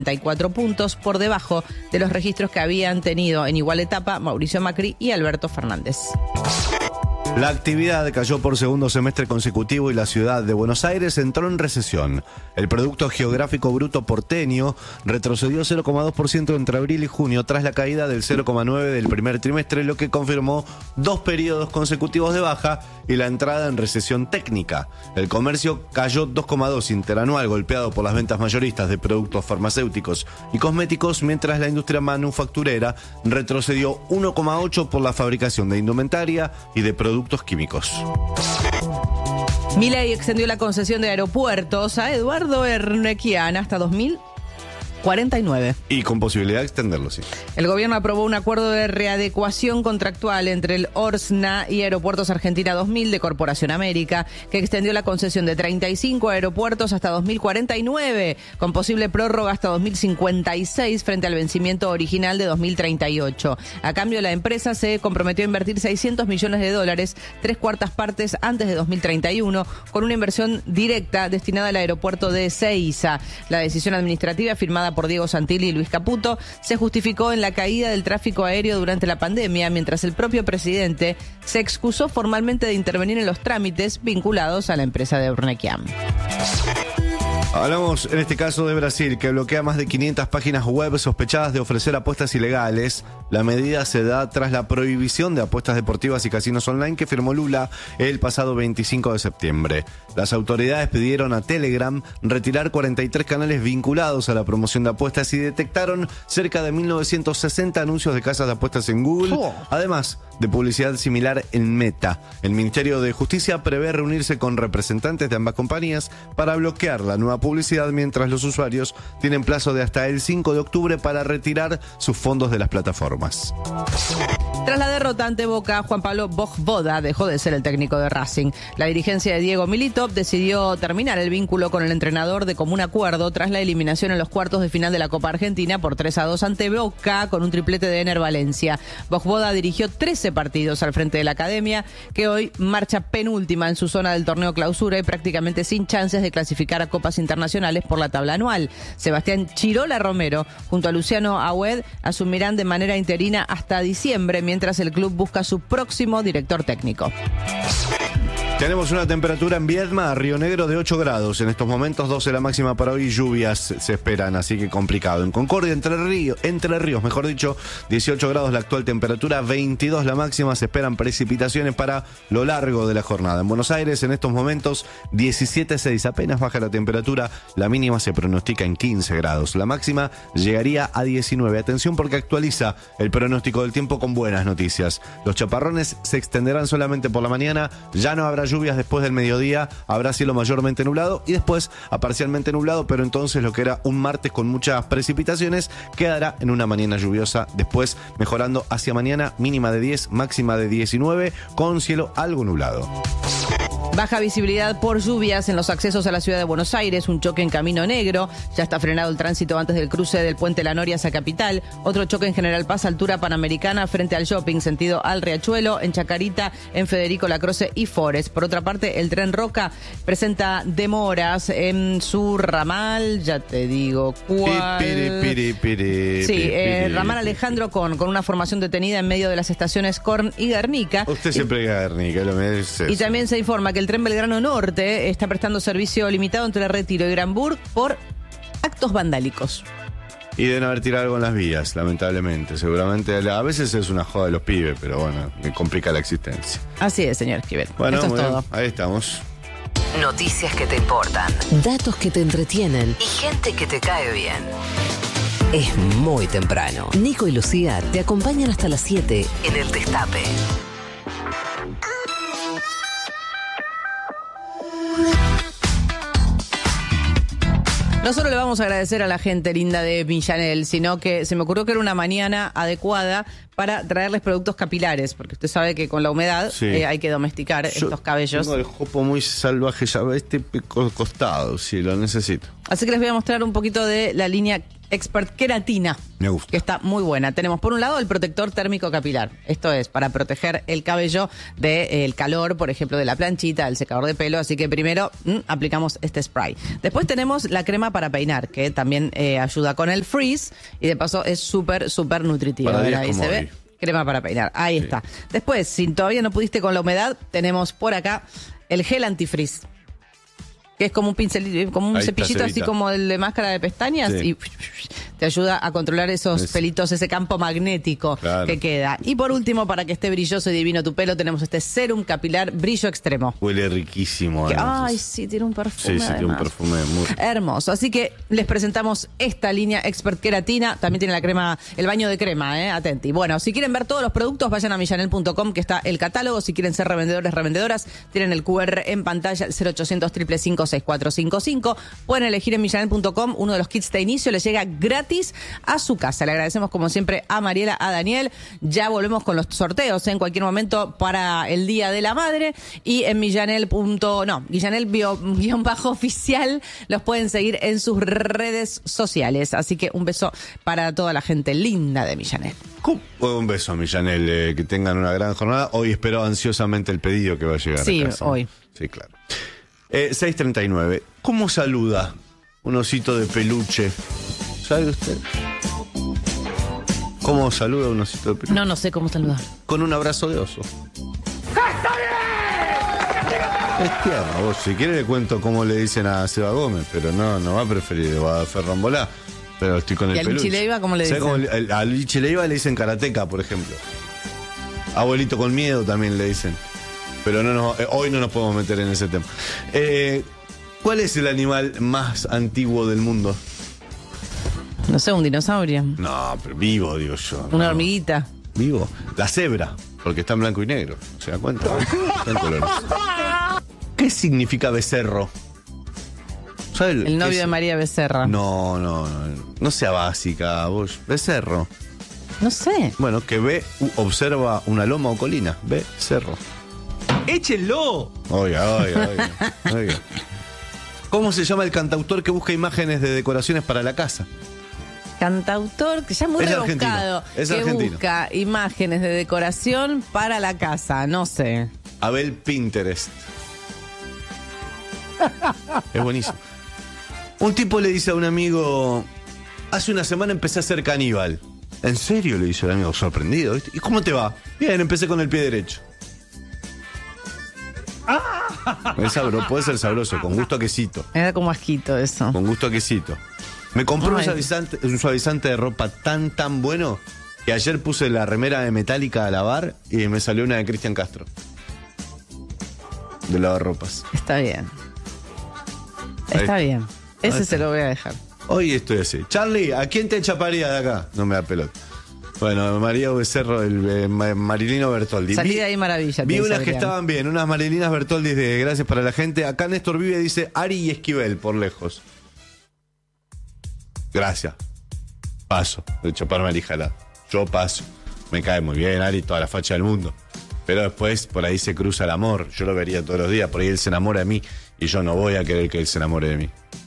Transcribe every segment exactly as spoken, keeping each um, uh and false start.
treinta y cuatro puntos por debajo de los registros que habían tenido en igual etapa Mauricio Macri y Alberto Fernández. La actividad cayó por segundo semestre consecutivo y la ciudad de Buenos Aires entró en recesión. El Producto Geográfico Bruto porteño retrocedió cero coma dos por ciento entre abril y junio tras la caída del cero coma nueve por ciento del primer trimestre, lo que confirmó dos periodos consecutivos de baja y la entrada en recesión técnica. El comercio cayó dos coma dos por ciento interanual, golpeado por las ventas mayoristas de productos farmacéuticos y cosméticos, mientras la industria manufacturera retrocedió uno coma ocho por ciento por la fabricación de indumentaria y de productos químicos. Milei extendió la concesión de aeropuertos a Eduardo Ernequian hasta dos mil cuarenta y nueve. Y con posibilidad de extenderlo, sí. El gobierno aprobó un acuerdo de readecuación contractual entre el ORSNA y Aeropuertos Argentina dos mil de Corporación América, que extendió la concesión de treinta y cinco aeropuertos hasta dos mil cuarenta y nueve, con posible prórroga hasta dos mil cincuenta y seis frente al vencimiento original de dos mil treinta y ocho. A cambio, la empresa se comprometió a invertir seiscientos millones de dólares, tres cuartas partes antes de dos mil treinta y uno, con una inversión directa destinada al aeropuerto de Ezeiza. La decisión administrativa, firmada por Diego Santilli y Luis Caputo, se justificó en la caída del tráfico aéreo durante la pandemia, mientras el propio presidente se excusó formalmente de intervenir en los trámites vinculados a la empresa de Ernequian. Hablamos en este caso de Brasil, que bloquea más de quinientas páginas web sospechadas de ofrecer apuestas ilegales. La medida se da tras la prohibición de apuestas deportivas y casinos online que firmó Lula el pasado veinticinco de septiembre. Las autoridades pidieron a Telegram retirar cuarenta y tres canales vinculados a la promoción de apuestas y detectaron cerca de mil novecientos sesenta anuncios de casas de apuestas en Google, oh. además de publicidad similar en Meta. El Ministerio de Justicia prevé reunirse con representantes de ambas compañías para bloquear la nueva publicidad, mientras los usuarios tienen plazo de hasta el cinco de octubre para retirar sus fondos de las plataformas. Tras la derrota ante Boca, Juan Pablo Vojvoda dejó de ser el técnico de Racing. La dirigencia de Diego Milito decidió terminar el vínculo con el entrenador de común acuerdo tras la eliminación en los cuartos de final de la Copa Argentina por tres a dos ante Boca con un triplete de Ener Valencia. Vojvoda dirigió trece partidos al frente de la academia, que hoy marcha penúltima en su zona del torneo clausura y prácticamente sin chances de clasificar a copas internacionales por la tabla anual. Sebastián Chirola Romero junto a Luciano Agüed asumirán de manera interina hasta diciembre, mientras el club busca su próximo director técnico. Tenemos una temperatura en Viedma, Río Negro, de ocho grados. En estos momentos, doce la máxima para hoy. Lluvias se esperan, así que complicado. En Concordia, Entre Ríos, Entre Ríos, mejor dicho, dieciocho grados la actual temperatura, veintidós la máxima. Se esperan precipitaciones para lo largo de la jornada. En Buenos Aires, en estos momentos, diecisiete coma seis. Apenas baja la temperatura. La mínima se pronostica en quince grados. La máxima llegaría a diecinueve. Atención, porque actualiza el pronóstico del tiempo con buenas noticias. Los chaparrones se extenderán solamente por la mañana. Ya no habrá lluvias después del mediodía, habrá cielo mayormente nublado y después a parcialmente nublado, pero entonces lo que era un martes con muchas precipitaciones quedará en una mañana lluviosa, después mejorando hacia mañana, mínima de diez, máxima de diecinueve, con cielo algo nublado. Baja visibilidad por lluvias en los accesos a la ciudad de Buenos Aires, un choque en Camino Negro, ya está frenado el tránsito antes del cruce del puente La Noria hacia Capital, otro choque en General Paz, altura Panamericana, frente al shopping, sentido al Riachuelo, en Chacarita, en Federico Lacroce y Forest. Por otra parte, el tren Roca presenta demoras en su ramal, ya te digo cuál. Piri, piri, piri, sí, piri, eh, piri, ramal Alejandro con, con una formación detenida en medio de las estaciones Korn y Guernica. Usted siempre diga Guernica, lo me dice. Y también se informa que el tren Belgrano Norte está prestando servicio limitado entre Retiro y Granburg por actos vandálicos. Y deben haber tirado algo en las vías, lamentablemente. Seguramente a veces es una joda de los pibes, pero bueno, me complica la existencia. Así es, señor Esquivel. Bueno, esto es bueno, todo. Ahí estamos. Noticias que te importan, datos que te entretienen y gente que te cae bien. Es muy temprano. Nico y Lucía te acompañan hasta las siete en el Destape. No solo le vamos a agradecer a la gente linda de Millanel, sino que se me ocurrió que era una mañana adecuada para traerles productos capilares, porque usted sabe que con la humedad sí. eh, hay que domesticar Yo estos cabellos. Tengo el jopo muy salvaje, ya ve este costado, si lo necesito. Así que les voy a mostrar un poquito de la línea Expert Queratina. Me gusta. Que está muy buena. Tenemos por un lado el protector térmico capilar. Esto es para proteger el cabello del calor, por ejemplo, de la planchita, del secador de pelo. Así que primero mm, aplicamos este spray. Después tenemos la crema para peinar, que también eh, ayuda con el frizz y de paso es súper, súper nutritiva. Para ¿Ven? días Ahí como se ve. hoy. Crema para peinar. Ahí Sí. está. Después, si todavía no pudiste con la humedad, tenemos por acá el gel antifrizz. Que es como un pincel, como un Ahí está, cepillito así Cevita. como el de máscara de pestañas Sí. y te ayuda a controlar esos Es- pelitos, ese campo magnético Claro. que queda. Y por último, para que esté brilloso y divino tu pelo, tenemos este serum capilar brillo extremo. Huele riquísimo. Que, además. ay, sí, tiene un perfume. Sí, sí, tiene un además. perfume muy... Hermoso. Así que les presentamos esta línea Expert Queratina. También tiene la crema, el baño de crema, ¿eh? Atenti. Bueno, si quieren ver todos los productos, vayan a millanel punto com, que está el catálogo. Si quieren ser revendedores, revendedoras, tienen el Q R en pantalla, el cero ochocientos, cinco cinco cinco, seis cuatro cinco cinco. Pueden elegir en millanel punto com. Uno de los kits de inicio les llega gratis a su casa. Le agradecemos, como siempre, a Mariela, a Daniel. Ya volvemos con los sorteos ¿eh? en cualquier momento para el Día de la Madre. Y en millanel. No, millanel guión bajo oficial los pueden seguir en sus redes sociales. Así que un beso para toda la gente linda de Millanel. Un beso a Millanel, eh, que tengan una gran jornada. Hoy espero ansiosamente el pedido que va a llegar Sí, a casa. hoy. Sí, claro. Eh, seis treinta y nueve. ¿Cómo saluda un osito de peluche? ¿Sabe usted? ¿Cómo saluda un osito de peluche? No, no sé cómo saludar. Con un abrazo de oso. Es tierno, vos. Si quiere le cuento cómo le dicen a Seba Gómez, pero no, no va a preferir a Ferrambolá. Pero estoy con el ¿Y a peluche. Lichi Leiva cómo le ¿Sabe dicen? cómo le- a Lichi Leiva le dicen karateca, por ejemplo. Abuelito con miedo también le dicen. Pero no nos- eh, hoy no nos podemos meter en ese tema. Eh, ¿Cuál es el animal más antiguo del mundo? No sé, un dinosaurio. No, pero vivo, digo yo. Una no. hormiguita. Vivo. La cebra, porque está en blanco y negro. ¿Se da cuenta? Está en colores. ¿Qué significa becerro? ¿Sabe El qué novio es? de María Becerra. No, no, no. No sea básica, vos. Becerro. No sé. Bueno, que ve, u- observa una loma o colina. Ve, cerro. ¡Échenlo! Oiga, oiga, oiga, oiga. ¿Cómo se llama el cantautor que busca imágenes de decoraciones para la casa? Cantautor, que ya muy Es rebuscado. argentino, es que argentino. busca imágenes de decoración para la casa. No sé. Abel Pinterest. Es buenísimo. Un tipo le dice a un amigo, hace una semana empecé a ser caníbal. ¿En serio? Le dice el amigo, sorprendido. ¿Viste? ¿Y cómo te va? Bien, empecé con el pie derecho. Es sabroso, puede ser sabroso, con gusto a quesito. Me da como asquito eso. Con gusto a quesito. Me compré un Ay. suavizante, un suavizante de ropa tan, tan bueno que ayer puse la remera de Metallica a lavar y me salió una de Cristian Castro. De lavar ropas. Está bien. Ahí Está está. bien. Ese Ahí se está. lo voy a dejar. Hoy estoy así. Charlie, ¿a quién te chaparía de acá? No me da pelota. Bueno, María Becerro, el eh, Ma- Marilino Bertoldi. Salí Vi- de ahí maravilla. te Vi dice unas que Adrián. estaban bien, unas Marilinas Bertoldi de Gracias para la Gente. Acá Néstor Vive dice Ari y Esquivel, por lejos. Gracias. Paso de chaparme a Lijala. Yo paso. Me cae muy bien, Ari, toda la facha del mundo. Pero después por ahí se cruza el amor. Yo lo vería todos los días. Por ahí él se enamora de mí y yo no voy a querer que él se enamore de mí.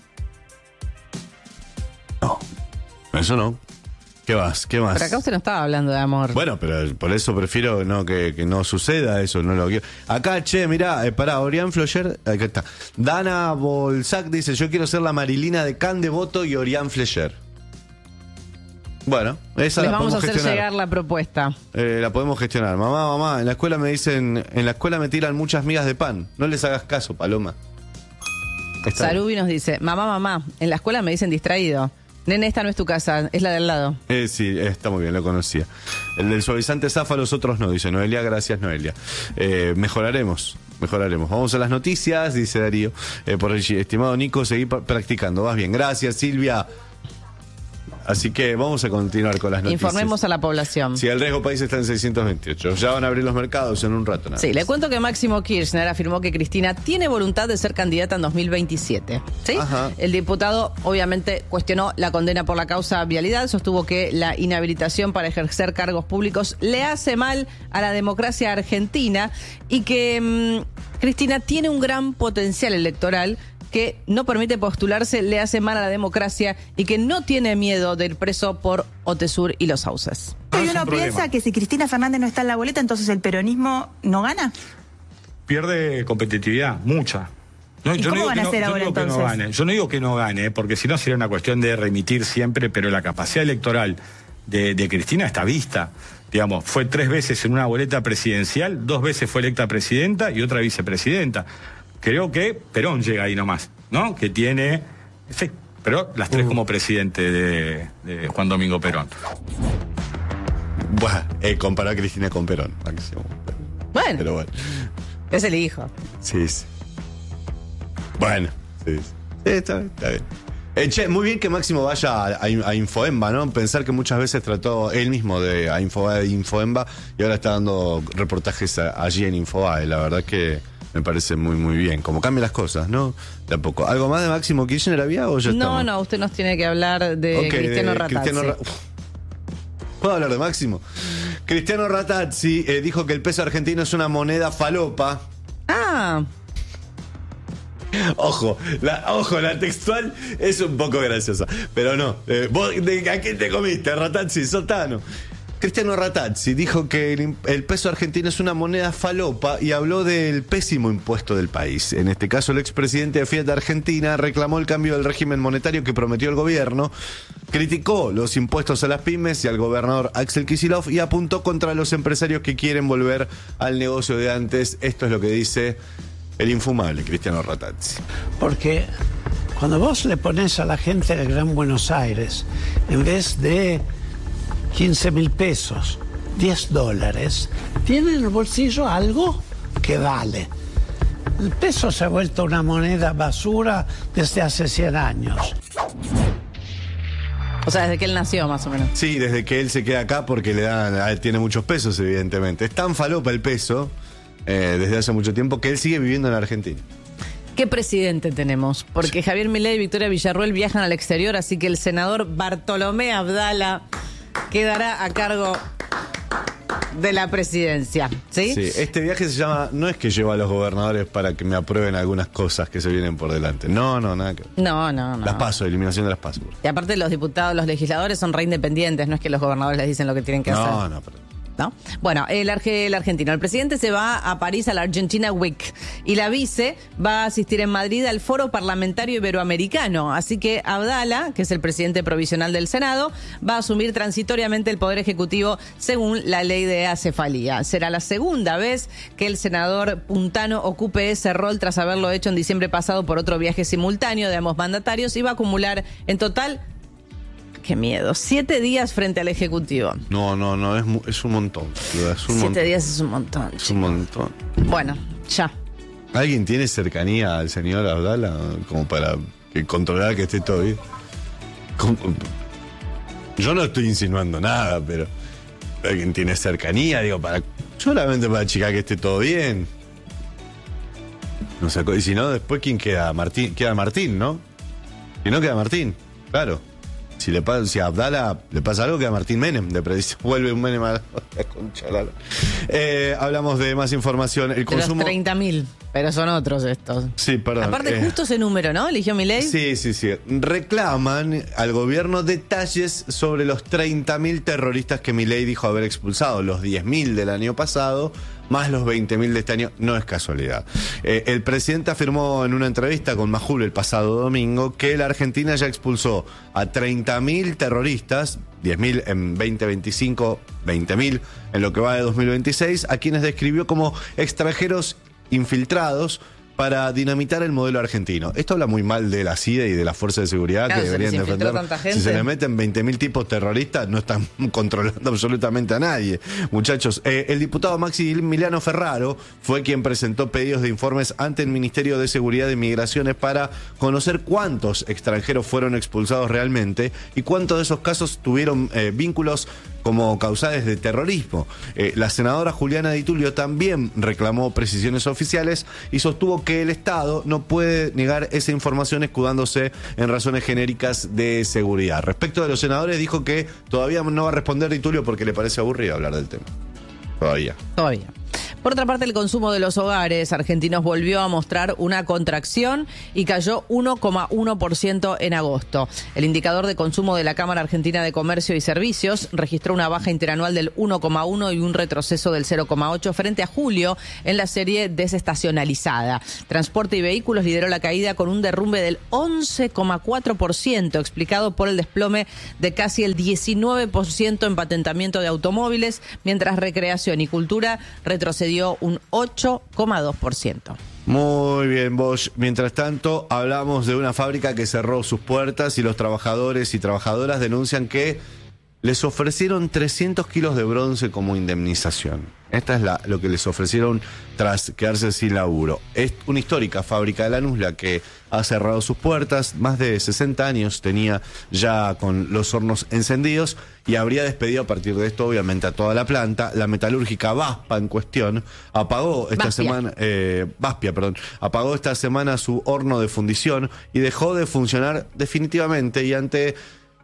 No. Eso no. ¿Qué más? ¿Qué más? Pero acá usted no estaba hablando de amor. Bueno, pero por eso prefiero no que, que no suceda eso, no lo quiero. Acá, che, mirá, eh, pará, Orián Floyer, acá está. Dana Bolsac dice, yo quiero ser la Marilina de Can Devoto y Orián Flecher. Bueno, esa Les la vamos a podemos hacer gestionar. llegar la propuesta. Eh, la podemos gestionar. Mamá, mamá, en la escuela me dicen, en la escuela me tiran muchas migas de pan. No les hagas caso, Paloma. Está bien. Sarubi nos dice, mamá, mamá, en la escuela me dicen distraído. Nene, esta no es tu casa, es la del lado. Eh, sí, está muy bien, lo conocía. El del suavizante zafa, los otros no, dice Noelia, gracias Noelia. Eh, mejoraremos, mejoraremos. Vamos a las noticias, dice Darío. Eh, por el estimado Nico, seguí pa- practicando, vas bien. Gracias Silvia. Así que vamos a continuar con las noticias. Informemos a la población. Si el riesgo país está en seiscientos veintiocho, ya van a abrir los mercados en un rato. Nada Sí, más. le cuento que Máximo Kirchner afirmó que Cristina tiene voluntad de ser candidata en dos mil veintisiete. ¿Sí? Ajá. El diputado obviamente cuestionó la condena por la causa vialidad, sostuvo que la inhabilitación para ejercer cargos públicos le hace mal a la democracia argentina y que mm, Cristina tiene un gran potencial electoral que no permite postularse le hace mal a la democracia y que no tiene miedo de ir preso por Otesur y los Sauces. ¿Y No es uno un problema. piensa que si Cristina Fernández no está en la boleta, entonces el peronismo no gana? Pierde competitividad, mucha. No, ¿Y yo cómo no digo van que a no- hacer yo no ahora, digo que no entonces? gane. Yo no digo que no gane, porque si no sería una cuestión de remitir siempre, pero la capacidad electoral de, de Cristina está vista. Digamos, fue tres veces en una boleta presidencial, dos veces fue electa presidenta y otra vicepresidenta. Creo que Perón llega ahí nomás, ¿no? Que tiene, sí, pero las tres como presidente de, de Juan Domingo Perón. Bueno, eh, comparar a Cristina con Perón, máximo. Bueno, Pero bueno, es el hijo. sí, sí. Bueno, sí, sí. Sí, está bien, está bien. Eh, che, muy bien que Máximo vaya a, a, a Infoemba, ¿no? Pensar que muchas veces trató él mismo de a Info, Infoemba y ahora está dando reportajes a- allí en Infobae. La verdad que me parece muy, muy bien. Como cambian las cosas, ¿no? Tampoco. ¿Algo más de Máximo Kirchner había o ya No, estamos? no, usted nos tiene que hablar de Ok, Cristiano de Ratazzi. Cristiano Ra- Uf. ¿Puedo hablar de Máximo? Cristiano Ratazzi eh, dijo que el peso argentino es una moneda falopa. Ah, Ojo, la, ojo, la textual es un poco graciosa, pero no. Eh, ¿vos de, a qué te comiste, Ratazzi? Sotano. Cristiano Ratazzi dijo que el, el peso argentino es una moneda falopa y habló del pésimo impuesto del país. En este caso, el expresidente de Fiat Argentina reclamó el cambio del régimen monetario que prometió el gobierno, criticó los impuestos a las pymes y al gobernador Axel Kicillof y apuntó contra los empresarios que quieren volver al negocio de antes. Esto es lo que dice el infumable Cristiano Ratazzi. Porque cuando vos le pones a la gente de Gran Buenos Aires, en vez de quince mil pesos, diez dólares, tiene en el bolsillo algo que vale. El peso se ha vuelto una moneda basura desde hace cien años. o sea, desde que él nació, más o menos. Sí, desde que él se queda acá porque le dan, a él tiene muchos pesos, evidentemente. Es tan falopa el peso eh, desde hace mucho tiempo que él sigue viviendo en Argentina. ¿Qué presidente tenemos? Porque Javier Milei y Victoria Villarruel viajan al exterior, así que el senador Bartolomé Abdala quedará a cargo de la presidencia. ¿Sí? Sí, este viaje se llama, no es que llevo a los gobernadores para que me aprueben algunas cosas que se vienen por delante. No, no, nada que ver. No, no, no. Las paso, eliminación de las paso. Y aparte los diputados, los legisladores son re independientes, no es que los gobernadores les dicen lo que tienen que hacer. No, no, pero... ¿No? Bueno, el, arge- el argentino. El presidente se va a París a la Argentina Week y la vice va a asistir en Madrid al Foro Parlamentario Iberoamericano. Así que Abdala, que es el presidente provisional del Senado, va a asumir transitoriamente el Poder Ejecutivo según la ley de acefalía. Será la segunda vez que el senador puntano ocupe ese rol tras haberlo hecho en diciembre pasado por otro viaje simultáneo de ambos mandatarios y va a acumular en total... Qué miedo. Siete días frente al Ejecutivo. No, no, no, es, mu- es un montón. boludo, Es un Siete montón. días es un montón. Es un montón. Bueno, ya. ¿Alguien tiene cercanía al señor Abdala como para que controlar que esté todo bien? ¿Cómo? Yo no estoy insinuando nada, pero alguien tiene cercanía, digo, para solamente para checar que esté todo bien. No sé, y si no, después ¿quién queda? Martín, queda Martín, ¿no? Si no queda Martín, claro. Si le pasa, si a Abdala le pasa algo, queda Martín Menem, de predice- vuelve un Menem a la concha. la- Eh, hablamos de más información. El De consumo. los treinta mil, pero son otros estos. Sí, perdón. Aparte, eh, justo ese número, ¿no? Eligió Milei. Sí, sí, sí. Reclaman al gobierno detalles sobre los treinta mil terroristas que Milei dijo haber expulsado, los diez mil del año pasado, más los veinte mil de este año. No es casualidad. Eh, el presidente afirmó en una entrevista con Majul el pasado domingo que la Argentina ya expulsó a treinta mil terroristas, diez mil en veinte veinticinco, veinte mil en lo que va de dos mil veintiséis, a quienes describió como extranjeros infiltrados para dinamitar el modelo argentino. Esto habla muy mal de la C I D E y de las fuerzas de seguridad Claro, que se deberían les infiltró defender. tanta gente. Si se le meten veinte mil tipos terroristas, no están controlando absolutamente a nadie. Muchachos, eh, el diputado Maximiliano Ferraro fue quien presentó pedidos de informes ante el Ministerio de Seguridad y Migraciones para conocer cuántos extranjeros fueron expulsados realmente y cuántos de esos casos tuvieron eh, vínculos como causales de terrorismo. Eh, la senadora Juliana Di Tulio también reclamó precisiones oficiales y sostuvo que el Estado no puede negar esa información escudándose en razones genéricas de seguridad. Respecto de los senadores, dijo que todavía no va a responder Di Tulio porque le parece aburrido hablar del tema. Todavía. Todavía. Por otra parte, el consumo de los hogares argentinos volvió a mostrar una contracción y cayó uno coma uno por ciento en agosto. El indicador de consumo de la Cámara Argentina de Comercio y Servicios registró una baja interanual del uno coma uno y un retroceso del cero coma ocho frente a julio en la serie desestacionalizada. Transporte y vehículos lideró la caída con un derrumbe del once coma cuatro por ciento, explicado por el desplome de casi el diecinueve por ciento en patentamiento de automóviles, mientras recreación y cultura retrocedió un ocho coma dos por ciento. Muy bien, Bosch. Mientras tanto, hablamos de una fábrica que cerró sus puertas y los trabajadores y trabajadoras denuncian que les ofrecieron trescientos kilos de bronce como indemnización. Esta es la, lo que les ofrecieron tras quedarse sin laburo. Es una histórica fábrica de Lanús la que ha cerrado sus puertas. Más de sesenta años tenía ya con los hornos encendidos y habría despedido a partir de esto, obviamente, a toda la planta. La metalúrgica Baspa en cuestión apagó esta Baspia. semana, eh, Baspia, perdón, apagó esta semana su horno de fundición y dejó de funcionar definitivamente. Y ante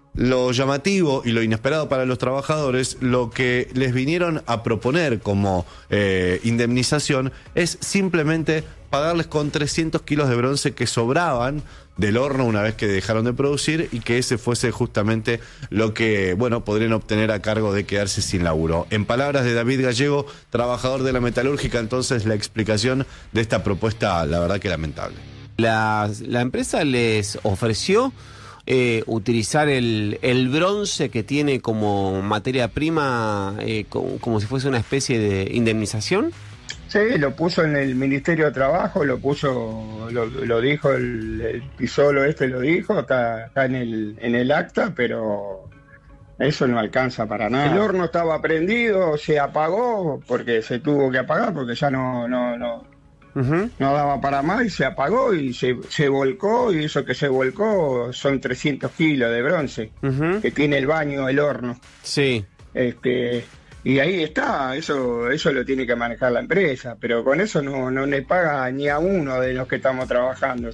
lo llamativo y lo inesperado para los trabajadores, lo que les vinieron a proponer como eh, indemnización es simplemente pagarles con trescientos kilos de bronce que sobraban del horno una vez que dejaron de producir y que ese fuese justamente lo que, bueno, podrían obtener a cargo de quedarse sin laburo. En palabras de David Gallego, trabajador de la metalúrgica, entonces la explicación de esta propuesta, la verdad que lamentable. La, la empresa les ofreció Eh, utilizar el, el bronce que tiene como materia prima eh, como, como si fuese una especie de indemnización. Sí, lo puso en el Ministerio de Trabajo, lo puso, lo, lo dijo el, el Pisolo este, lo dijo, está, está en el, en el acta, pero eso no alcanza para nada. El horno estaba prendido, se apagó porque se tuvo que apagar porque ya no, no, no. Uh-huh. No daba para más y se apagó y se, se volcó, y eso que se volcó son trescientos kilos de bronce, uh-huh, que tiene el baño, el horno. Sí. Este, y ahí está, eso, eso lo tiene que manejar la empresa, pero con eso no, no le paga ni a uno de los que estamos trabajando.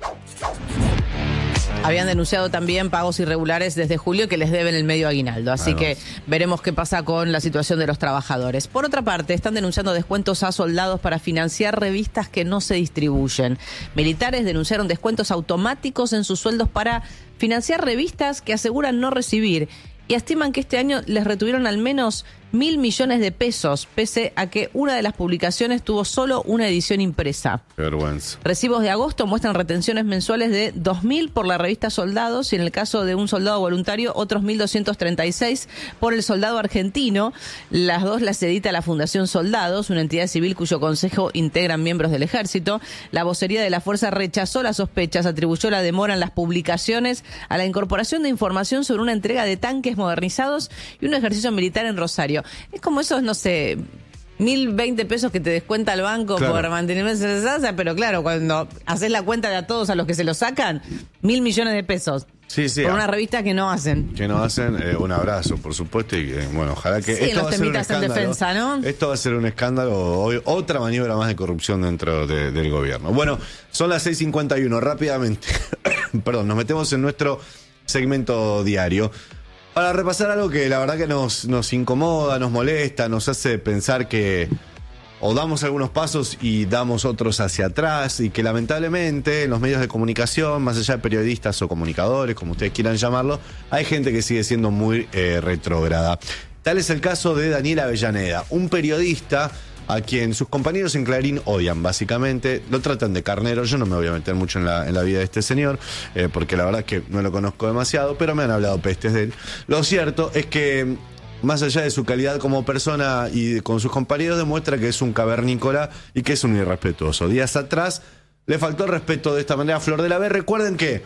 Habían denunciado también pagos irregulares desde julio que les deben el medio aguinaldo. Así Bueno. que veremos qué pasa con la situación de los trabajadores. Por otra parte, están denunciando descuentos a soldados para financiar revistas que no se distribuyen. Militares denunciaron descuentos automáticos en sus sueldos para financiar revistas que aseguran no recibir. Y estiman que este año les retuvieron al menos mil millones de pesos, pese a que una de las publicaciones tuvo solo una edición impresa. Qué vergüenza. Recibos de agosto muestran retenciones mensuales de dos mil por la revista Soldados y en el caso de un soldado voluntario otros mil doscientos treinta y seis por el soldado argentino. Las dos las edita la Fundación Soldados, una entidad civil cuyo consejo integran miembros del ejército. La vocería de la fuerza rechazó las sospechas, atribuyó la demora en las publicaciones a la incorporación de información sobre una entrega de tanques modernizados y un ejercicio militar en Rosario. Es como esos, no sé, mil veinte pesos que te descuenta el banco, claro, por mantenerse en esa, pero claro, cuando haces la cuenta de a todos a los que se lo sacan, mil millones de pesos. Sí, sí. Por una revista que no hacen. Que no hacen, eh, un abrazo, por supuesto, y eh, bueno, ojalá que sí, esto los va a ser un temitas en escándalo. Defensa, ¿no? Esto va a ser un escándalo, hoy, otra maniobra más de corrupción dentro de, del gobierno. Bueno, son las seis cincuenta y uno, rápidamente, perdón, nos metemos en nuestro segmento diario. Para repasar algo que la verdad que nos, nos incomoda, nos molesta, nos hace pensar que o damos algunos pasos y damos otros hacia atrás, y que lamentablemente en los medios de comunicación, más allá de periodistas o comunicadores, como ustedes quieran llamarlo, hay gente que sigue siendo muy eh, retrógrada. Tal es el caso de Daniel Avellaneda, un periodista a quien sus compañeros en Clarín odian, básicamente. Lo tratan de carnero. Yo no me voy a meter mucho en la, en la vida de este señor, eh, porque la verdad es que no lo conozco demasiado, pero me han hablado pestes de él. Lo cierto es que, más allá de su calidad como persona y con sus compañeros, demuestra que es un cavernícola y que es un irrespetuoso. Días atrás le faltó el respeto de esta manera a Flor de la B. Recuerden que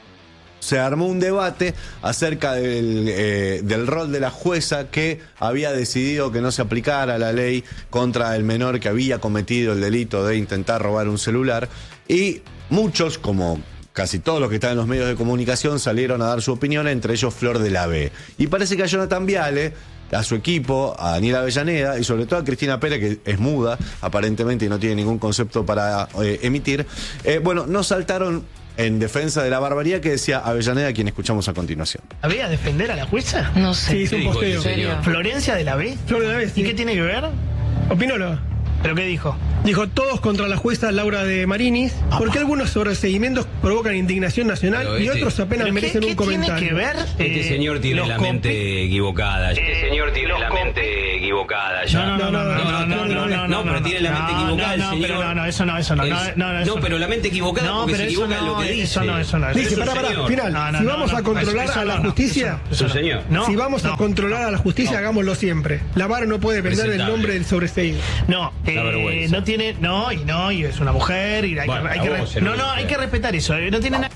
se armó un debate acerca del, eh, del rol de la jueza que había decidido que no se aplicara la ley contra el menor que había cometido el delito de intentar robar un celular, y muchos, como casi todos los que están en los medios de comunicación, salieron a dar su opinión, entre ellos Flor de la B. Y parece que a Jonathan Viale, a su equipo, a Daniel Avellaneda y sobre todo a Cristina Pérez, que es muda aparentemente y no tiene ningún concepto para eh, emitir, eh, bueno, no saltaron en defensa de la barbaridad que decía Avellaneda, a quien escuchamos a continuación. ¿Había defender a la jueza? No sé. Sí, hizo un posteo. ¿En serio? ¿Florencia de la B? Flor de la B, sí. ¿Y qué tiene que ver? Opinóloga. ¿Pero qué dijo? Dijo todos contra la jueza Laura de Marinis, porque algunos sobreseguimientos provocan indignación nacional Pero y este- otros apenas ¿Pero merecen qué- un qué comentario. tiene que ver, Este eh, señor tiene los la mente compi- equivocada. Este señor tiene la mente equivocada. Ya. No, no, no, no, no, no, no, no, No, pero tiene la mente no, equivocada no, el no, señor. pero no, no, eso no, eso no, El- no, no, no, eso no, pero la mente equivocada No, porque pero se eso equivoca en no, lo que dice. eso no, eso no, eso Dice, es un pará, pará, señor. final. No, no, si no, vamos no, a controlar eso a la no, justicia, eso no, Es un señor. No, si vamos a no. controlar a la justicia, hagámoslo siempre. La vara no puede depender del Presentable. nombre del sobreseído. No, La eh, vergüenza. no tiene, no, y no, y es una mujer, y hay Bueno, que, hay a que vos re- ser no, una no, hay mujer. que respetar eso, eh, no tiene nada.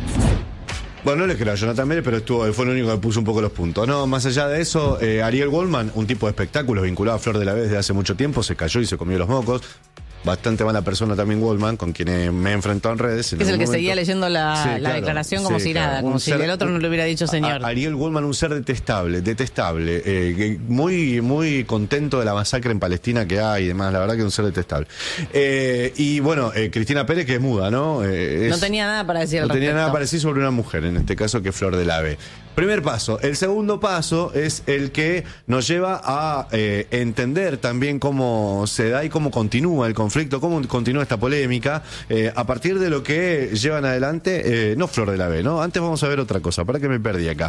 Bueno, no le creo a Jonathan Mérez, pero estuvo, fue el único que puso un poco los puntos. No, más allá de eso, eh, Ariel Goldman, un tipo de espectáculos vinculado a Flor de la B desde hace mucho tiempo, se cayó y se comió los mocos. Bastante mala persona también Goldman, con quien eh, me he enfrentado en redes. en Es el algún que momento. seguía leyendo la, Sí, la claro, declaración como sí, si claro. nada, Un como si ser- el otro no le hubiera dicho señor. A- Ariel Goldman, un ser detestable, detestable, eh, que muy, muy contento de la masacre en Palestina que hay y demás, la verdad que es un ser detestable. Eh, y bueno, eh, Cristina Pérez, que es muda, ¿no? Eh, es- No tenía nada para decir al No tenía respecto. nada para decir sobre una mujer, en este caso que es Flor de la B. Primer paso. El segundo paso es el que nos lleva a eh, entender también cómo se da y cómo continúa el conflicto, cómo continúa esta polémica, eh, a partir de lo que llevan adelante, eh, no Flor de la B, ¿no? Antes vamos a ver otra cosa, para que me perdí acá.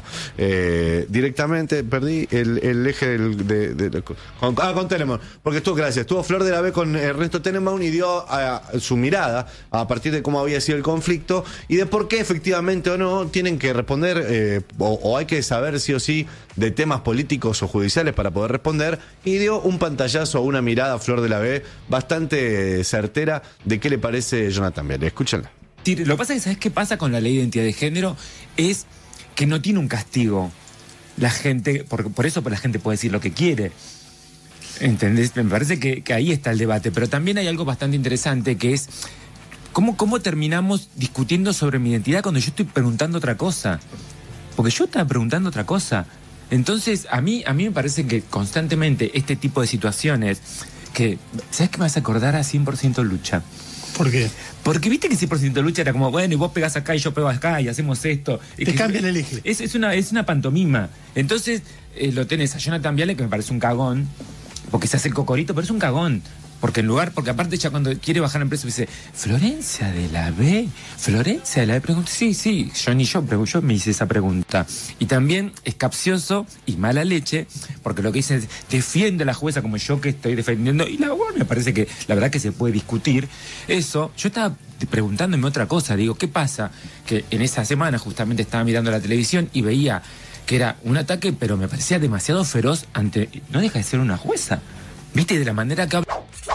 Eh, directamente perdí el, el eje del, de, de- de- con, ah, con Telemón, porque estuvo, gracias, estuvo Flor de la B con Ernesto Telemón y dio a, a su mirada a partir de cómo había sido el conflicto y de por qué efectivamente o no tienen que responder eh, o, o hay que saber sí o sí de temas políticos o judiciales para poder responder, y dio un pantallazo, una mirada a Flor de la B bastante certera de qué le parece Jonathan Viale. Escúchenla. Sí, lo que pasa es que, ¿sabes qué pasa con la ley de identidad de género? Es que no tiene un castigo. La gente, por, por eso la gente puede decir lo que quiere. ¿Entendés? Me parece que, que ahí está el debate. Pero también hay algo bastante interesante que es cómo, cómo terminamos discutiendo sobre mi identidad cuando yo estoy preguntando otra cosa. Porque yo estaba preguntando otra cosa. Entonces, a mí, a mí me parece que constantemente este tipo de situaciones, que, ¿sabes qué me vas a acordar a cien por ciento Lucha? ¿Por qué? Porque viste que cien por ciento Lucha era como, bueno, y vos pegás acá y yo pego acá y hacemos esto. Te Que- cambian el eje. Es, es, una, es una pantomima. Entonces, eh, lo tenés a Jonathan Viale, que me parece un cagón, porque se hace el cocorito, pero es un cagón. Porque en lugar, porque aparte ya cuando quiere bajar en precio dice, Florencia de la B, Florencia de la B, pregunta, sí, sí, yo ni yo, pero yo me hice esa pregunta. Y también es capcioso y mala leche, porque lo que dice es, defiende a la jueza como yo que estoy defendiendo, y la bueno, me parece que la verdad que se puede discutir eso. Yo estaba preguntándome otra cosa, digo, ¿qué pasa? Que en esa semana justamente estaba mirando la televisión y veía que era un ataque, pero me parecía demasiado feroz ante, no deja de ser una jueza. ¿Viste? De la manera que habla.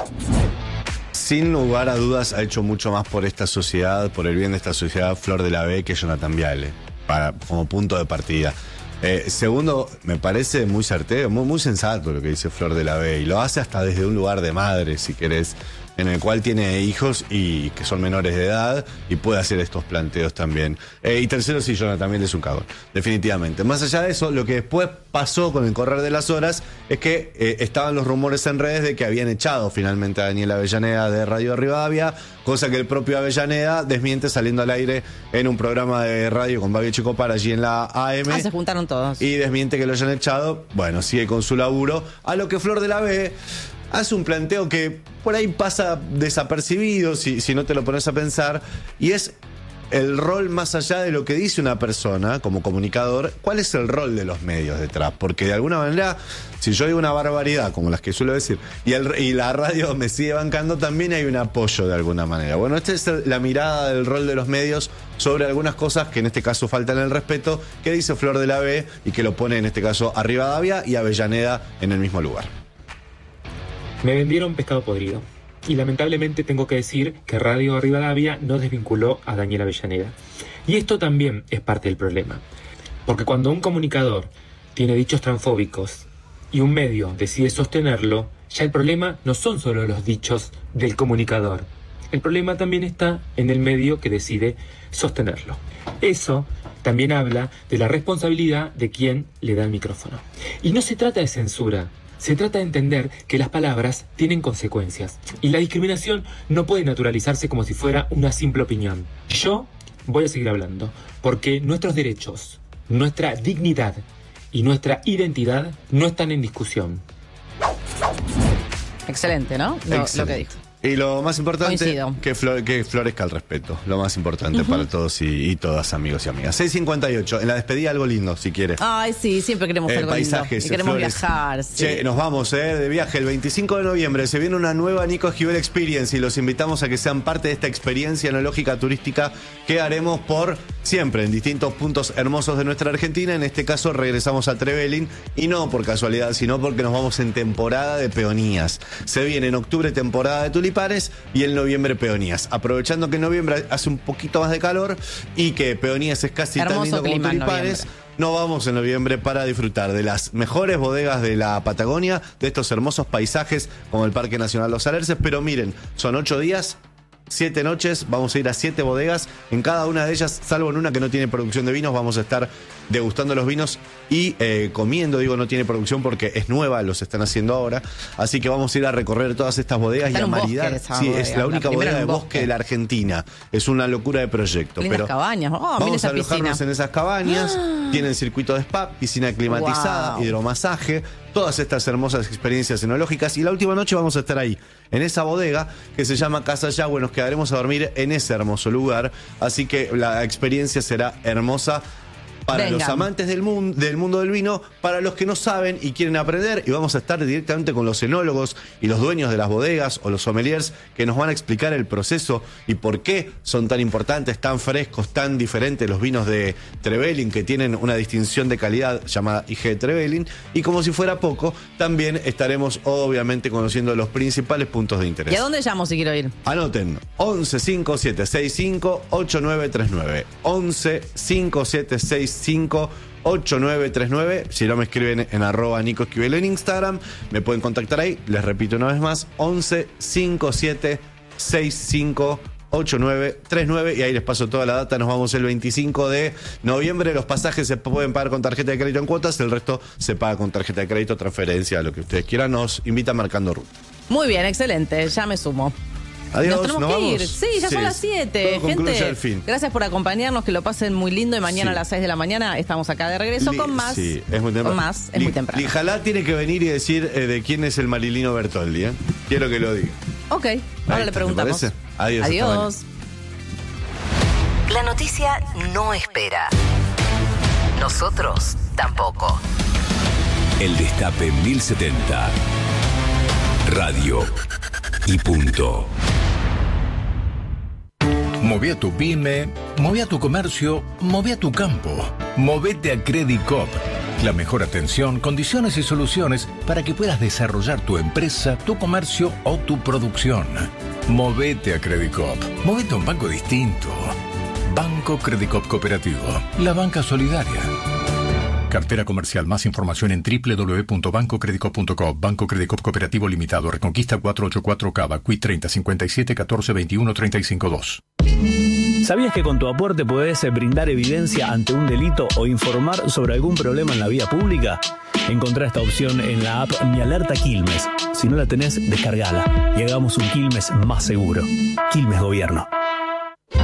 Sin lugar a dudas ha hecho mucho más por esta sociedad, por el bien de esta sociedad, Flor de la B, que Jonathan Viale, para, como punto de partida. Eh, segundo, me parece muy certero, muy, muy sensato lo que dice Flor de la B, y lo hace hasta desde un lugar de madre, si querés, en el cual tiene hijos y que son menores de edad y puede hacer estos planteos también. Eh, y tercero, sí, Jonathan también es un cagón, definitivamente. Más allá de eso, lo que después pasó con el correr de las horas es que eh, estaban los rumores en redes de que habían echado finalmente a Daniel Avellaneda de Radio Rivadavia, cosa que el propio Avellaneda desmiente saliendo al aire en un programa de radio con Babi Checopar allí en la A M. Ah, se juntaron todos. Y desmiente que lo hayan echado. Bueno, sigue con su laburo. A lo que Flor de la B hace un planteo que por ahí pasa desapercibido si, si no te lo pones a pensar, y es el rol más allá de lo que dice una persona como comunicador. ¿Cuál es el rol de los medios detrás? Porque de alguna manera, si yo digo una barbaridad como las que suelo decir y, el, y la radio me sigue bancando, también hay un apoyo de alguna manera. Bueno, esta es la mirada del rol de los medios sobre algunas cosas que en este caso faltan el respeto, que dice Flor de la B y que lo pone en este caso a Rivadavia y a Avellaneda en el mismo lugar. Me vendieron pescado podrido. Y lamentablemente tengo que decir que Radio Rivadavia no desvinculó a Daniel Avellaneda. Y esto también es parte del problema. Porque cuando un comunicador tiene dichos transfóbicos y un medio decide sostenerlo, ya el problema no son solo los dichos del comunicador. El problema también está en el medio que decide sostenerlo. Eso también habla de la responsabilidad de quien le da el micrófono. Y no se trata de censura. Se trata de entender que las palabras tienen consecuencias y la discriminación no puede naturalizarse como si fuera una simple opinión. Yo voy a seguir hablando porque nuestros derechos, nuestra dignidad y nuestra identidad no están en discusión. Excelente, ¿no? Lo, lo Excelente. que dijo. Y lo más importante, Coincido. que, flore- que florezca el respeto. Lo más importante Ujú. para todos y, y todas, amigos y amigas. seis cincuenta y ocho, en la despedida algo lindo, si quieres. Ay, sí, siempre queremos Eh, algo paisajes, lindo. Y queremos flores. viajar, sí. Che, nos vamos eh, de viaje el veinticinco de noviembre. Se viene una nueva Nico Esquivel Experience y los invitamos a que sean parte de esta experiencia enológica turística que haremos por siempre en distintos puntos hermosos de nuestra Argentina. En este caso regresamos a Trevelin y no por casualidad, sino porque nos vamos en temporada de peonías. Se viene en octubre temporada de tulipanes y en noviembre peonías. Aprovechando que en noviembre hace un poquito más de calor y que peonías es casi Hermoso tan lindo como clima en tulipanes. noviembre. Nos vamos en noviembre para disfrutar de las mejores bodegas de la Patagonia, de estos hermosos paisajes como el Parque Nacional Los Alerces. Pero miren, son ocho días, siete noches, vamos a ir a siete bodegas. En cada una de ellas, salvo en una que no tiene producción de vinos, vamos a estar degustando los vinos y eh, comiendo. Digo, no tiene producción porque es nueva, los están haciendo ahora. Así que vamos a ir a recorrer todas estas bodegas Está y a en un bosque maridar. esa Sí, bodega, es la la única primera bodega en de un bosque bosque. de la Argentina. Es una locura de proyecto. Lindas pero cabañas. Oh, mira vamos esa a alojarnos piscina. en esas cabañas. Tienen circuito de spa, piscina climatizada, Wow. hidromasaje, todas estas hermosas experiencias enológicas. Y la última noche vamos a estar ahí, en esa bodega que se llama Casa Yagüe. Nos quedaremos a dormir en ese hermoso lugar. Así que la experiencia será hermosa para Vengan. los amantes del mundo, del mundo del vino, para los que no saben y quieren aprender. Y vamos a estar directamente con los enólogos y los dueños de las bodegas o los sommeliers que nos van a explicar el proceso y por qué son tan importantes, tan frescos, tan diferentes los vinos de Trevelin, que tienen una distinción de calidad llamada I G Trevelin. Y como si fuera poco, también estaremos obviamente conociendo los principales puntos de interés. ¿Y a dónde llamo si quiero ir? Anoten, once cinco siete seis cinco ocho nueve tres nueve. once cinco siete seis cinco ocho nueve tres nueve. Si no me escriben en arroba Nico Esquivel en Instagram, me pueden contactar ahí. Les repito una vez más, once cinco siete seis cinco ocho nueve tres nueve. Y ahí les paso toda la data. Nos vamos el veinticinco de noviembre. Los pasajes se pueden pagar con tarjeta de crédito en cuotas. El resto se paga con tarjeta de crédito, transferencia, lo que ustedes quieran. Nos invita marcando ruta. Muy bien, excelente. Ya me sumo. Adiós, Nos tenemos ¿nos que vamos? ir. Sí, ya Sí, son las siete. todo concluye Gente, al fin. gracias por acompañarnos, que lo pasen muy lindo. Y mañana Sí. a las seis de la mañana estamos acá de regreso Li- con más. Sí, es muy temprano. Con más, es Li- muy temprano. Lijalá tiene que venir y decir eh, de quién es el Marilino Bertoldi, ¿eh? Quiero que lo diga. Ok, ahora Ahí le está, ¿te preguntamos. parece? Adiós, hasta Adiós. La noticia no espera. Nosotros tampoco. El Destape mil setenta. Radio y punto. Moví a tu pyme, moví a tu comercio, moví a tu campo. Movete a Credit Cop. La mejor atención, condiciones y soluciones para que puedas desarrollar tu empresa, tu comercio o tu producción. Movete a Credit Cop. Movete a un banco distinto. Banco Credit Cop Cooperativo. La banca solidaria. Cartera comercial. Más información en doble u doble u doble u punto banco credit cop punto com. Banco Credit Cop Cooperativo Limitado. Reconquista cuatrocientos ochenta y cuatro Cava. Q I treinta cincuenta y siete catorce veintiuno treinta y cinco dos. ¿Sabías que con tu aporte podés brindar evidencia ante un delito o informar sobre algún problema en la vía pública? Encontrá esta opción en la app Mi Alerta Quilmes. Si no la tenés, descargala y hagamos un Quilmes más seguro. Quilmes Gobierno.